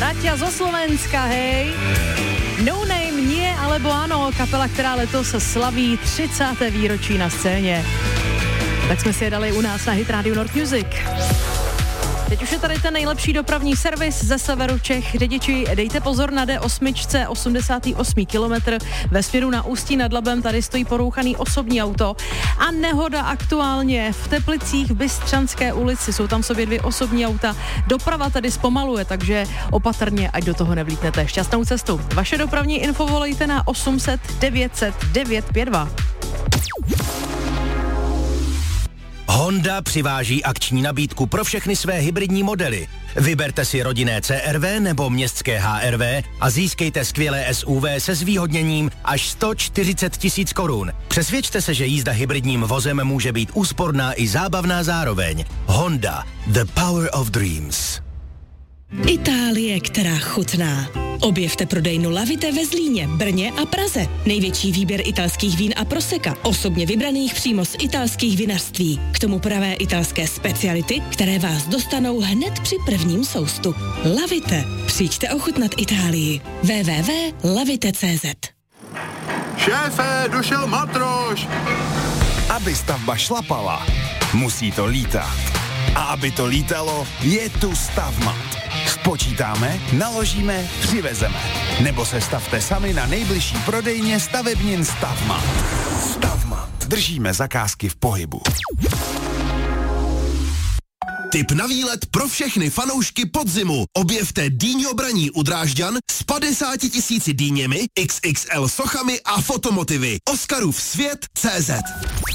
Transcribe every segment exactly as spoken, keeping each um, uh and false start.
Bratia zo Slovenska, hej. No Name, nie, alebo ano, kapela, která letos slaví třicáté výročí na scéně. Tak jsme si je dali u nás na Hit Radio North Music. Teď už je tady ten nejlepší dopravní servis ze severu Čech. Řidiči, dejte pozor na D osm, osmdesátý osmý kilometr. Ve směru na Ústí nad Labem tady stojí porouchaný osobní auto. A nehoda aktuálně v Teplicích v Bystřanské ulici. Jsou tam sobě dvě osobní auta. Doprava tady zpomaluje, takže opatrně, ať do toho nevlítnete. Šťastnou cestu. Vaše dopravní info volejte na osm set devět set devět pět dva. Honda přiváží akční nabídku pro všechny své hybridní modely. Vyberte si rodinné C R V nebo městské H R V a získejte skvělé S U V se zvýhodněním až sto čtyřicet tisíc korun. Přesvědčte se, že jízda hybridním vozem může být úsporná i zábavná zároveň. Honda, the power of dreams. Itálie, která chutná. Objevte prodejnu Lavite ve Zlíně, Brně a Praze. Největší výběr italských vín a proseka, osobně vybraných přímo z italských vinařství. K tomu pravé italské speciality, které vás dostanou hned při prvním soustu. Lavite. Přijďte ochutnat Itálii. w w w tečka lavite tečka c z. Šéfe, došel matroš! Aby stavba šlapala, musí to lítat. A aby to lítalo, je tu Stavmat. Spočítáme, naložíme, přivezeme. Nebo se stavte sami na nejbližší prodejně stavebnin Stavmat. Stavmat. Držíme zakázky v pohybu. Tip na výlet pro všechny fanoušky podzimu. Objevte Dýňo Braní u Drážďan s padesáti tisíci dýněmi, X X L sochami a fotomotivy. Oscarův svět tečka cé zet.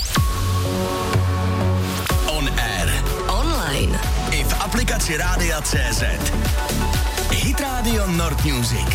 On air. Online. I v aplikaci Rádia tečka cé zet. Hit Radio North Music.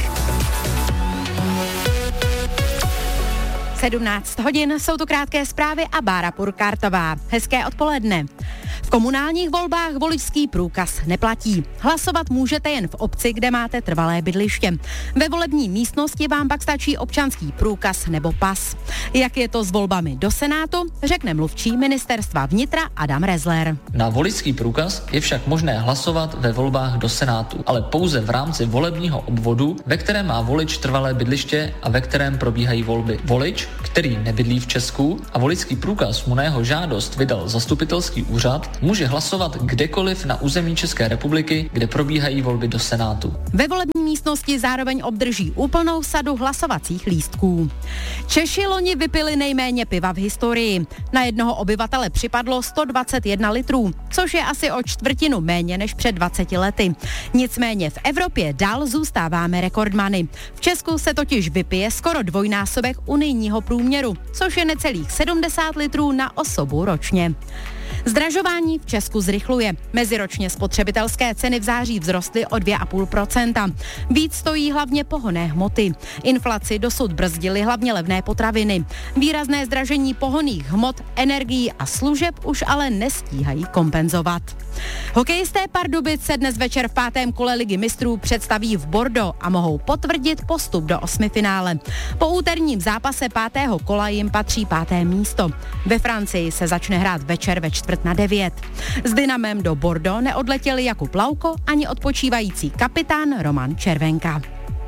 sedmnáct hodin, jsou tu krátké zprávy a Bára Purkártová. Hezké odpoledne. V komunálních volbách voličský průkaz neplatí. Hlasovat můžete jen v obci, kde máte trvalé bydliště. Ve volební místnosti vám pak stačí občanský průkaz nebo pas. Jak je to s volbami do Senátu, řekne mluvčí ministerstva vnitra Adam Rezler. Na voličský průkaz je však možné hlasovat ve volbách do Senátu, ale pouze v rámci volebního obvodu, ve kterém má volič trvalé bydliště a ve kterém probíhají volby. Volič, který nebydlí v Česku a voličský průkaz mu na jeho žádost vydal zastupitelský úřad, může hlasovat kdekoliv na území České republiky, kde probíhají volby do Senátu. Ve volební místnosti zároveň obdrží úplnou sadu hlasovacích lístků. Češi loni vypili nejméně piva v historii. Na jednoho obyvatele připadlo sto dvacet jedna litrů, což je asi o čtvrtinu méně než před dvaceti lety. Nicméně v Evropě dál zůstáváme rekordmany. V Česku se totiž vypije skoro dvojnásobek unijního průměru, což je necelých sedmdesát litrů na osobu ročně. Zdražování v Česku zrychluje. Meziročně spotřebitelské ceny v září vzrostly o dvě celá pět procenta. Víc stojí hlavně pohonné hmoty. Inflaci dosud brzdily hlavně levné potraviny. Výrazné zdražení pohonných hmot, energií a služeb už ale nestíhají kompenzovat. Hokejisté Pardubic se dnes večer v pátém kole Ligy mistrů představí v Bordeaux a mohou potvrdit postup do osmifinále. Po úterním zápase pátého kola jim patří páté místo. Ve Francii se začne hrát večer ve čtvrt na devět. S Dynamem do Bordeaux neodletěli Jakub Lauko ani odpočívající kapitán Roman Červenka.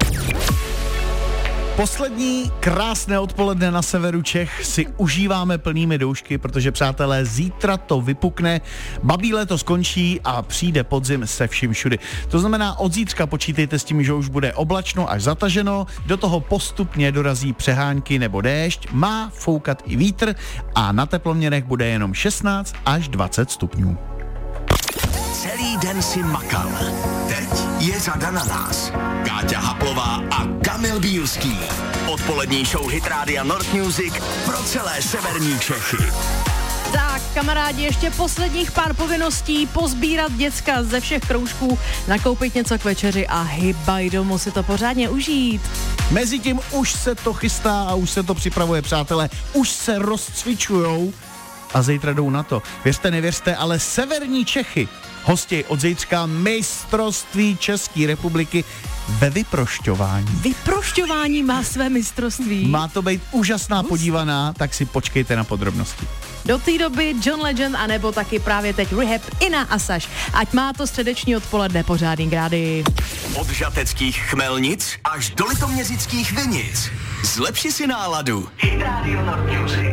Poslední krásné odpoledne na severu Čech si užíváme plnými doušky, protože, přátelé, zítra to vypukne, babí léto skončí a přijde podzim se vším všudy. To znamená, od zítřka počítejte s tím, že už bude oblačno až zataženo, do toho postupně dorazí přehánky nebo déšť, má foukat i vítr a na teploměrech bude jenom šestnáct až dvacet stupňů. Celý den si makal. Teď je řada na nás. Káťa Haplová a Kamil Bílský. Odpolední show Hit Rádia North Music pro celé severní Čechy. Tak, kamarádi, ještě posledních pár povinností: pozbírat děcka ze všech kroužků, nakoupit něco k večeři a hybaj domů si to pořádně užít. Mezitím už se to chystá a už se to připravuje, přátelé. Už se rozcvičujou a zítra jdou na to. Věřte, nevěřte, ale severní Čechy Hosti od zítřka mistrovství České republiky ve vyprošťování. Vyprošťování má své mistrovství. Má to být úžasná podívaná, tak si počkejte na podrobnosti. Do té doby John Legend, anebo taky právě teď Rehab, Ina a Saš. Ať má to středeční odpoledne pořádný grády. Od žateckých Chmelnic až do litoměřických Vinic. Zlepši si náladu. Hit Radio Nord Music.